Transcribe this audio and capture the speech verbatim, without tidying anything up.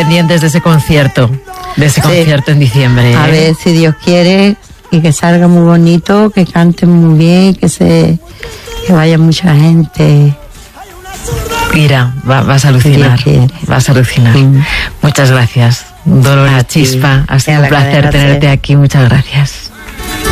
pendientes de ese concierto, de ese sí. concierto en diciembre. ¿eh? A ver si Dios quiere y que salga muy bonito, que canten muy bien, que se que vaya mucha gente. Mira, va, vas a alucinar, vas a alucinar. Sí. Muchas gracias, Dolores Chispa, ha sido un placer tenerte aquí, muchas gracias.